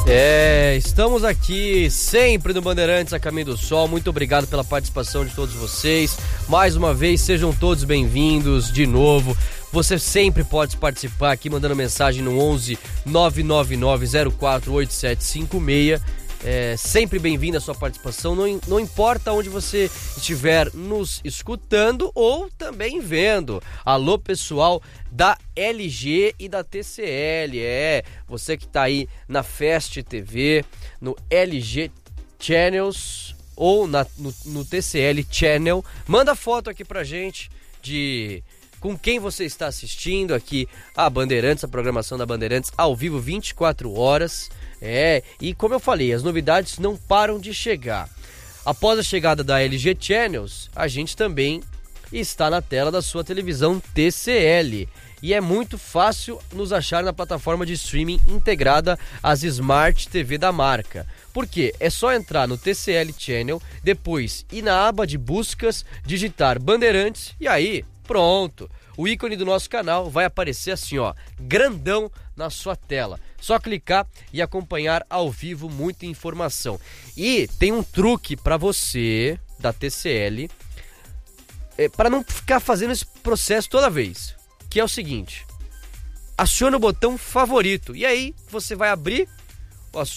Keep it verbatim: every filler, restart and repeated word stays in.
É, estamos aqui sempre no Bandeirantes a Caminho do Sol. Muito obrigado pela participação de todos vocês. Mais uma vez, sejam todos bem-vindos de novo. Você sempre pode participar aqui mandando mensagem no onze nove nove nove zero quatro oito sete cinco seis. É sempre bem-vinda a sua participação, não, não importa onde você estiver nos escutando ou também vendo. Alô, pessoal da L G e da T C L, é, você que está aí na Fast T V, no L G Channels ou na, no, no T C L Channel, manda foto aqui pra gente de com quem você está assistindo aqui a Bandeirantes, a programação da Bandeirantes ao vivo vinte e quatro horas. É, e como eu falei, as novidades não param de chegar. Após a chegada da L G Channels, a gente também está na tela da sua televisão T C L. E é muito fácil nos achar na plataforma de streaming integrada às Smart T V da marca. Por quê? É só entrar no T C L Channel, depois ir na aba de buscas, digitar Bandeirantes e aí, pronto. O ícone do nosso canal vai aparecer assim, ó, grandão na sua tela. Só clicar e acompanhar ao vivo muita informação. E tem um truque para você da T C L, é, para não ficar fazendo esse processo toda vez, que é o seguinte: aciona o botão favorito e aí você vai abrir a sua